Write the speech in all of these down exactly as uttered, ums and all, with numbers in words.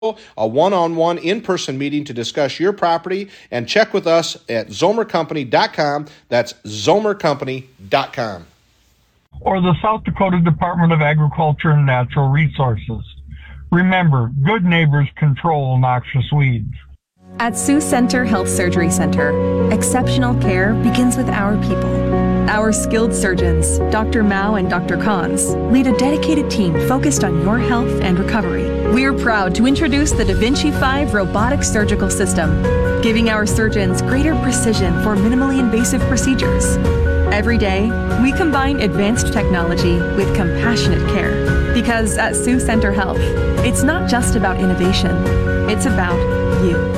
a one-on-one in-person meeting to discuss your property, and check with us at zomer company dot com. That's zomer company dot com. Or the South Dakota Department of Agriculture and Natural Resources. Remember, good neighbors control noxious weeds. At Sioux Center Health Surgery Center, exceptional care begins with our people. Our skilled surgeons, Doctor Mao and Doctor Kahns, lead a dedicated team focused on your health and recovery. We're proud to introduce the Da Vinci five robotic surgical system, giving our surgeons greater precision for minimally invasive procedures. Every day, we combine advanced technology with compassionate care. Because at Sioux Center Health, it's not just about innovation, it's about you.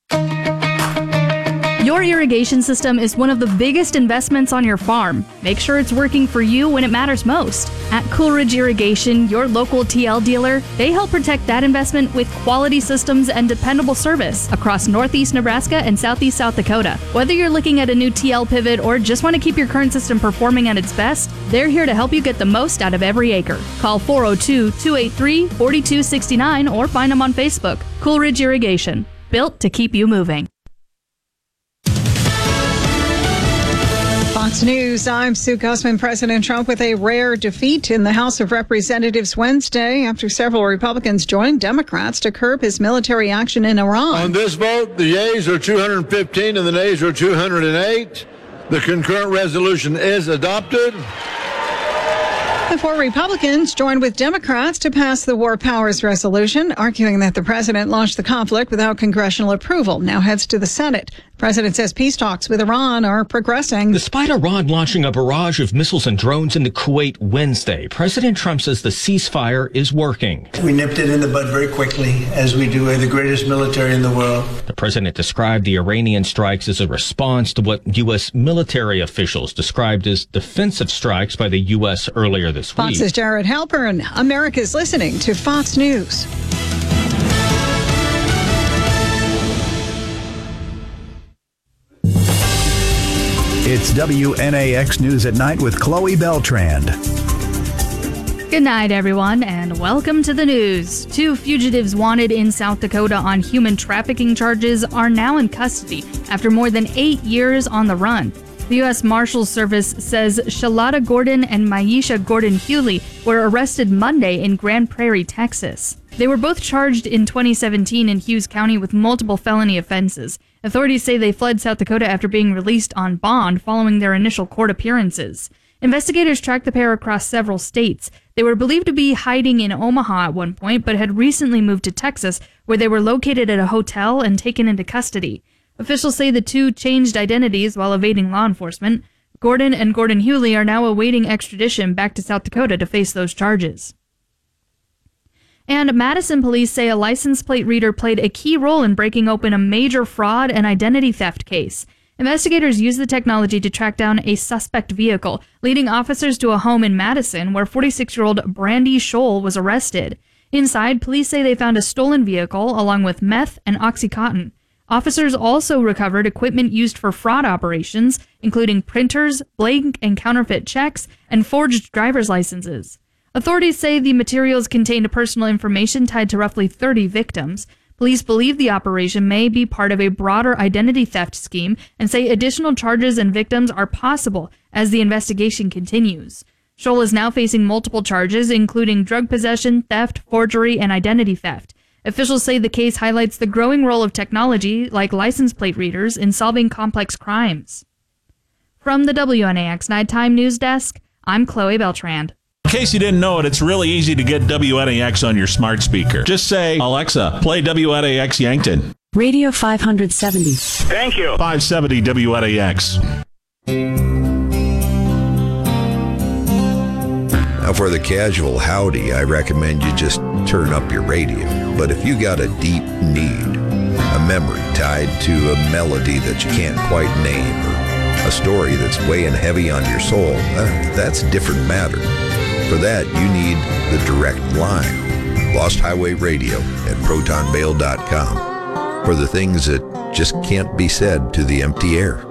Your irrigation system is one of the biggest investments on your farm. Make sure it's working for you when it matters most. At Coolridge Irrigation, your local T L dealer, they help protect that investment with quality systems and dependable service across northeast Nebraska and southeast South Dakota. Whether you're looking at a new T L pivot or just want to keep your current system performing at its best, they're here to help you get the most out of every acre. Call four oh two, two eight three, four two six nine or find them on Facebook. Coolridge Irrigation, built to keep you moving. Fox News, I'm Sue Gussman. President Trump with a rare defeat in the House of Representatives Wednesday after several Republicans joined Democrats to curb his military action in Iran. On this vote, the yeas are two hundred fifteen and the nays are two hundred eight. The concurrent resolution is adopted. The four Republicans joined with Democrats to pass the War Powers Resolution, arguing that the president launched the conflict without congressional approval. Now heads to the Senate. The president says peace talks with Iran are progressing. Despite Iran launching a barrage of missiles and drones into Kuwait Wednesday, President Trump says the ceasefire is working. We nipped it in the bud very quickly, as we do. We're the greatest military in the world. The president described the Iranian strikes as a response to what U S military officials described as defensive strikes by the U S earlier this week. Fox's Jared Halpern. America's listening to Fox News. It's W N A X News at Night with Chloe Beltrand. Good night, everyone, and welcome to the news. Two fugitives wanted in South Dakota on human trafficking charges are now in custody after more than eight years on the run. The U S Marshals Service says Shalata Gordon and Maisha Gordon-Hewley were arrested Monday in Grand Prairie, Texas. They were both charged in twenty seventeen in Hughes County with multiple felony offenses. Authorities say they fled South Dakota after being released on bond following their initial court appearances. Investigators tracked the pair across several states. They were believed to be hiding in Omaha at one point, but had recently moved to Texas, where they were located at a hotel and taken into custody. Officials say the two changed identities while evading law enforcement. Gordon and Gordon-Hewley are now awaiting extradition back to South Dakota to face those charges. And Madison police say a license plate reader played a key role in breaking open a major fraud and identity theft case. Investigators used the technology to track down a suspect vehicle, leading officers to a home in Madison where forty-six-year-old Brandy Scholl was arrested. Inside, police say they found a stolen vehicle along with meth and Oxycontin. Officers also recovered equipment used for fraud operations, including printers, blank and counterfeit checks, and forged driver's licenses. Authorities say the materials contained personal information tied to roughly thirty victims. Police believe the operation may be part of a broader identity theft scheme and say additional charges and victims are possible as the investigation continues. Scholl is now facing multiple charges, including drug possession, theft, forgery, and identity theft. Officials say the case highlights the growing role of technology, like license plate readers, in solving complex crimes. From the W N A X Nighttime News Desk, I'm Chloe Beltrand. In case you didn't know it, it's really easy to get W N A X on your smart speaker. Just say, Alexa, play W N A X Yankton. Radio five seventy. Thank you. five seventy W N A X. Now, for the casual howdy, I recommend you just turn up your radio. But if you got a deep need, a memory tied to a melody that you can't quite name, or a story that's weighing heavy on your soul, uh, that's a different matter. For that, you need the direct line. Lost Highway Radio at proton mail dot com. For the things that just can't be said to the empty air.